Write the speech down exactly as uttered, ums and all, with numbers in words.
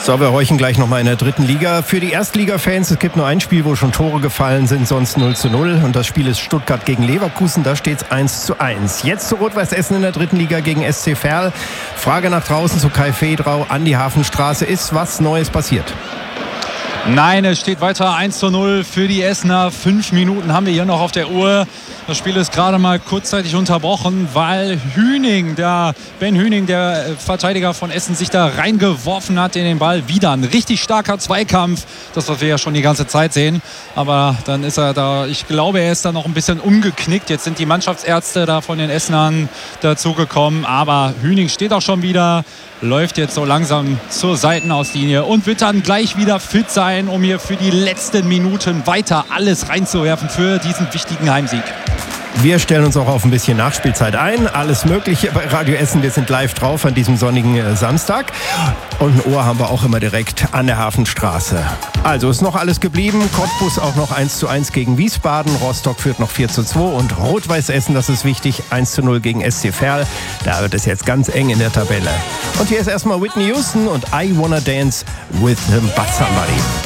So, wir horchen gleich nochmal in der dritten Liga. Für die Erstliga-Fans, es gibt nur ein Spiel, wo schon Tore gefallen sind, sonst null zu null. Und das Spiel ist Stuttgart gegen Leverkusen, da steht es eins zu eins. Jetzt zu Rot-Weiß Essen in der dritten Liga gegen S C Verl. Frage nach draußen zu Kai Fedrau an die Hafenstraße. Ist was Neues passiert? Nein, es steht weiter eins zu null für die Essener. Fünf Minuten haben wir hier noch auf der Uhr. Das Spiel ist gerade mal kurzzeitig unterbrochen, weil Hüning, der Ben Hüning, der Verteidiger von Essen, sich da reingeworfen hat in den Ball. Wieder ein richtig starker Zweikampf. Das, was wir ja schon die ganze Zeit sehen. Aber dann ist er da, ich glaube, er ist da noch ein bisschen umgeknickt. Jetzt sind die Mannschaftsärzte da von den Essenern dazugekommen. Aber Hüning steht auch schon wieder, läuft jetzt so langsam zur Seitenauslinie und wird dann gleich wieder fit sein, um hier für die letzten Minuten weiter alles reinzuwerfen für diesen wichtigen Heimsieg. Wir stellen uns auch auf ein bisschen Nachspielzeit ein. Alles Mögliche bei Radio Essen. Wir sind live drauf an diesem sonnigen Samstag. Und ein Ohr haben wir auch immer direkt an der Hafenstraße. Also ist noch alles geblieben. Cottbus auch noch eins zu eins gegen Wiesbaden. Rostock führt noch vier zu zwei. Und Rot-Weiß Essen, das ist wichtig, eins zu null gegen S C Verl. Da wird es jetzt ganz eng in der Tabelle. Und hier ist erstmal Whitney Houston und I Wanna Dance with But Somebody.